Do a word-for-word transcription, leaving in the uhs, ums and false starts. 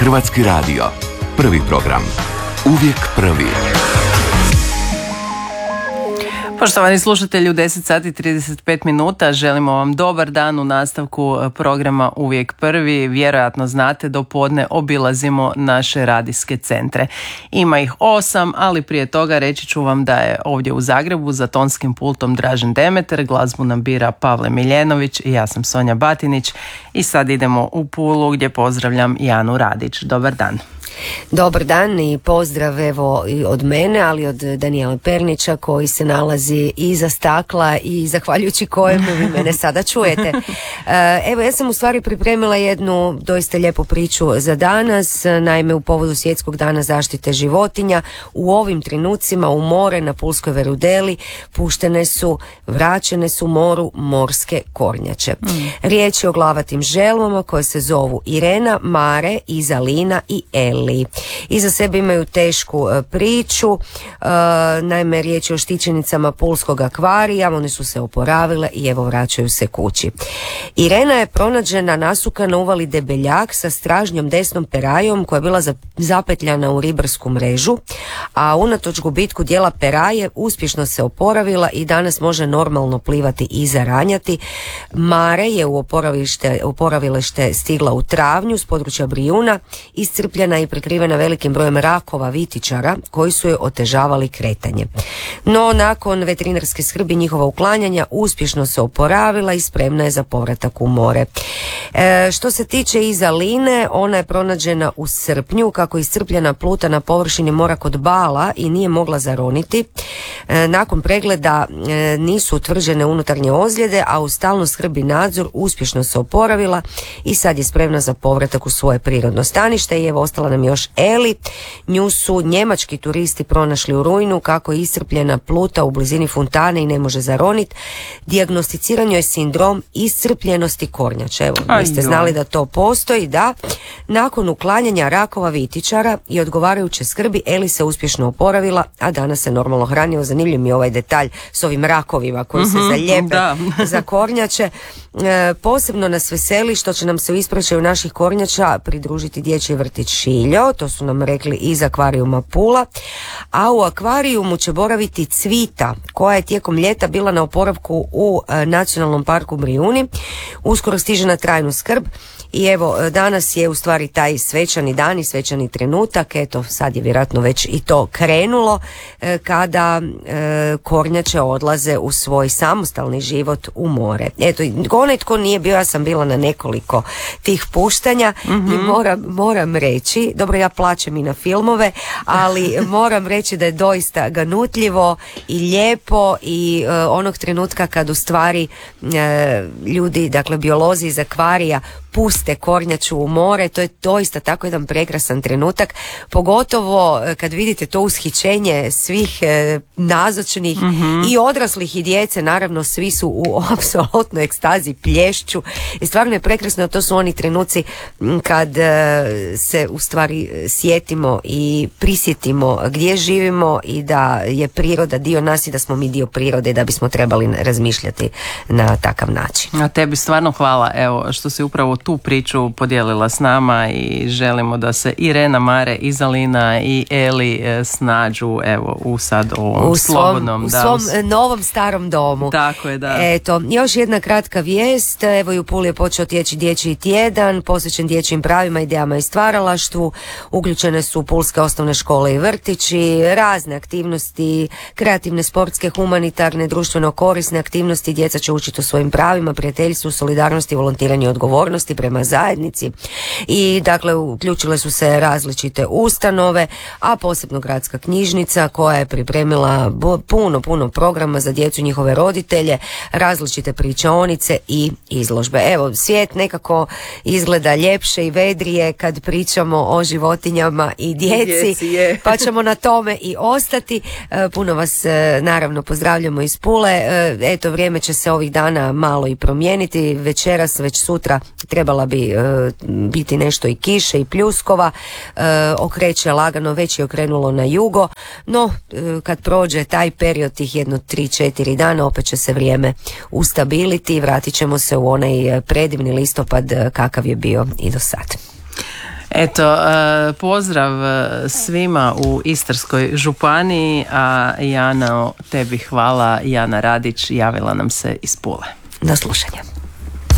Hrvatski radio. Prvi program. Uvijek prvi. Poštovani slušatelji, u deset sati i trideset pet minuta želimo vam dobar dan u nastavku programa Uvijek prvi. Vjerojatno znate, do podne obilazimo naše radijske centre. Ima ih osam, ali prije toga reći ću vam da je ovdje u Zagrebu za tonskim pultom Dražen Demeter, glazbu nam bira Pavle Miljenović i ja sam Sonja Batinić. I sad idemo u Pulu gdje pozdravljam Janu Radić. Dobar dan. Dobar dan i pozdrav evo i od mene, ali od Danijela Pernića koji se nalazi iza stakla i zahvaljujući kojemu vi mene sada čujete. Evo, ja sam u stvari pripremila jednu doista lijepu priču za danas. Naime, u povodu Svjetskog dana zaštite životinja u ovim trenucima u more na Pulskoj Verudeli puštene su, vraćene su moru morske kornjače. Mm. Riječ je o glavatim želvama koje se zovu Irena, Mare, Izalina i Eli. Iza sebe imaju tešku e, priču, e, naime riječ je o štićenicama Pulskog akvarija, one su se oporavile i evo vraćaju se kući. Irena je pronađena nasukana u uvali Debeljak sa stražnjom desnom perajom koja je bila zapetljana u ribarsku mrežu, a unatoč gubitku dijela peraje uspješno se oporavila i danas može normalno plivati i zaranjati. Mare je u oporavilište stigla u travnju s područja Brijuna, iscrpljena i prekrivena velikim brojem rakova vitičara koji su joj otežavali kretanje. No, nakon veterinarske skrbi njihova uklanjanja uspješno se oporavila i spremna je za povratak u more. E, što se tiče Izaline, ona je pronađena u srpnju kako je iscrpljena pluta na površini mora kod Bala i nije mogla zaroniti. E, nakon pregleda e, nisu utvrđene unutarnje ozljede, a u stalno skrbi nadzor uspješno se oporavila i sad je spremna za povratak u svoje prirodno stanište. I evo, ostala nam još Eli. Nju su njemački turisti pronašli u rujnu kako je iscrpljena pluta u blizini fontane i ne može zaroniti. Dijagnosticiran je sindrom iscrpljenosti kornjača. Evo, vi ste znali da to postoji, da. Nakon uklanjanja rakova vitičara i odgovarajuće skrbi Eli se uspješno oporavila, a danas se normalno hranio. Zanimljiv mi je ovaj detalj s ovim rakovima koji se zaljepe za kornjače. E, posebno nas veseli što će nam se u ispraćaju naših kornjača pridružiti dječji vrtić Šiljo, to su nam rekli iz akvarijuma Pula, a u akvarijumu će boraviti Cvita koja je tijekom ljeta bila na oporavku u e, Nacionalnom parku Brijuni. Uskoro stiže na trajnu skrb. I evo, danas je u stvari taj svečani dan i svečani trenutak, eto sad je vjerojatno već i to krenulo, e, kada e, kornjače odlaze u svoj samostalni život u more. Eto, onaj tko nije bio, ja sam bila na nekoliko tih puštanja, mm-hmm. i moram, moram reći, dobro, ja plaćam i na filmove, ali moram reći da je doista ganutljivo i lijepo i e, onog trenutka kad u stvari e, ljudi, dakle biolozi iz akvarija puste kornjaču u more, to je doista tako jedan prekrasan trenutak, pogotovo kad vidite to ushićenje svih e, nazočnih, mm-hmm. i odraslih i djece, naravno svi su u apsolutnoj ekstazi, plješću i stvarno je prekrasno. To su oni trenuci kad e, se u stvari sjetimo i prisjetimo gdje živimo i da je priroda dio nas i da smo mi dio prirode i da bismo trebali razmišljati na takav način. A tebi stvarno hvala, evo, što si upravo tu priču podijelila s nama i želimo da se Irena, Mare, Izalina i Eli snađu evo u sad ovom u slobodnom u svom da, novom starom domu. Tako je, da. Eto, još jedna kratka vijest. Evo i u Puli je počeo teći dječji tjedan posvećen dječjim pravima, idejama i stvaralaštvu. Uključene su pulske osnovne škole i vrtići, razne aktivnosti, kreativne, sportske, humanitarne, društveno korisne aktivnosti. Djeca će učiti o svojim pravima, prijateljstvu, solidarnosti, volontiranju i odgovornosti prema zajednici. I dakle uključile su se različite ustanove, a posebno gradska knjižnica koja je pripremila puno, puno programa za djecu i njihove roditelje, različite pričaonice i izložbe. Evo, svijet nekako izgleda ljepše i vedrije kad pričamo o životinjama i djeci, djeci pa ćemo na tome i ostati. Puno vas naravno pozdravljamo iz Pule. Eto, vrijeme će se ovih dana malo i promijeniti. Večeras, već sutra trebala bi e, biti nešto i kiše i pljuskova, e, okreće lagano, već je okrenulo na jugo, no e, kad prođe taj period tih jedno tri četiri dana opet će se vrijeme ustabiliti i vratit ćemo se u onaj predivni listopad kakav je bio i do sad. Eto, pozdrav svima u Istarskoj županiji, a Jana, tebi hvala. Jana Radić javila nam se iz Pule. Na slušanje.